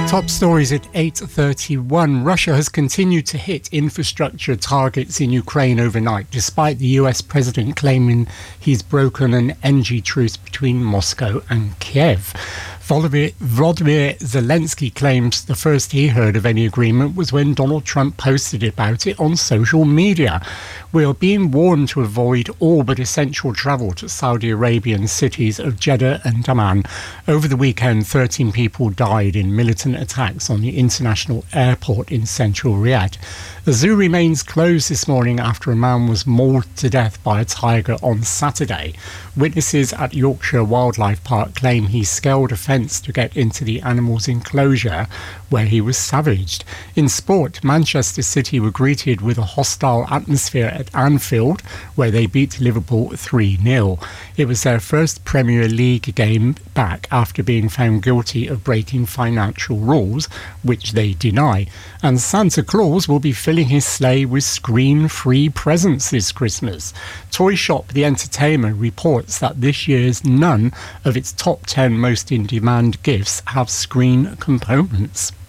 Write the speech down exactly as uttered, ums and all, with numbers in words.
Top stories at eight thirty-one. Russia has continued to hit infrastructure targets in Ukraine overnight, despite the U S president claiming he's broken an energy truce between Moscow and Kiev. Volodymyr Zelensky claims the first he heard of any agreement was when Donald Trump posted about it on social media. We are being warned to avoid all but essential travel to Saudi Arabian cities of Jeddah and Dammam. Over the weekend, thirteen people died in militant attacks on the international airport in central Riyadh. The zoo remains closed this morning after a man was mauled to death by a tiger on Saturday. Witnesses at Yorkshire Wildlife Park claim he scaled a fence to get into the animal's enclosure, where he was savaged. In sport, Manchester City were greeted with a hostile atmosphere at Anfield, where they beat Liverpool three nil. It was their first Premier League game back after being found guilty of breaking financial rules, which they deny. And Santa Claus will be filling his sleigh with screen-free presents this Christmas. Toy Shop The Entertainer reports that this year's none of its top ten most in-demand gifts have screen components.